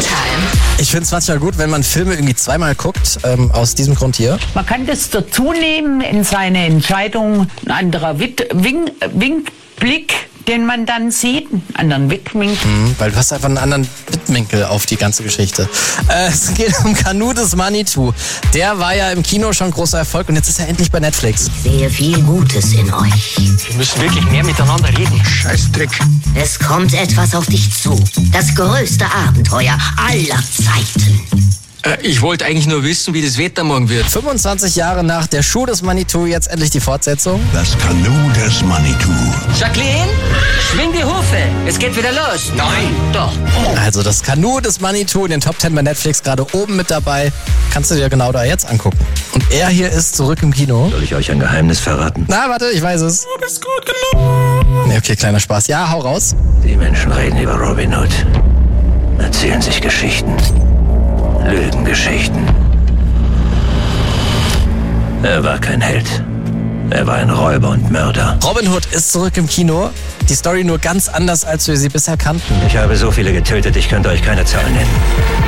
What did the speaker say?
Ich finde es manchmal gut, wenn man Filme irgendwie zweimal guckt, aus diesem Grund hier. Man kann das dazu nehmen in seine Entscheidung, ein anderer Blick, den man dann sieht, einen anderen Blickwinkel. Weil du hast einfach einen anderen Blickwinkel auf die ganze Geschichte. Es geht um Canoe des Manitou. Der war ja im Kino schon großer Erfolg und jetzt ist er endlich bei Netflix. Ich sehe viel Gutes in euch. Wir müssen wirklich mehr miteinander reden. Scheißdreck. Es kommt etwas auf dich zu. Das größte Abenteuer aller Zeiten. Ich wollte eigentlich nur wissen, wie das Wetter morgen wird. 25 Jahre nach der Schuh des Manitou, jetzt endlich die Fortsetzung. Das Kanu des Manitou. Jacqueline, schwing die Hufe. Es geht wieder los. Nein. Doch. Also das Kanu des Manitou in den Top 10 bei Netflix gerade oben mit dabei. Kannst du dir genau da jetzt angucken. Und er hier ist zurück im Kino. Soll ich euch ein Geheimnis verraten? Na, warte, ich weiß es. Du bist gut genug. Nee, okay, kleiner Spaß. Ja, hau raus. Die Menschen reden über Robin Hood. Erzählen sich Geschichten. Lügengeschichten. Er war kein Held. Er war ein Räuber und Mörder. Robin Hood ist zurück im Kino. Die Story nur ganz anders, als wir sie bisher kannten. Ich habe so viele getötet, ich könnte euch keine Zahl nennen.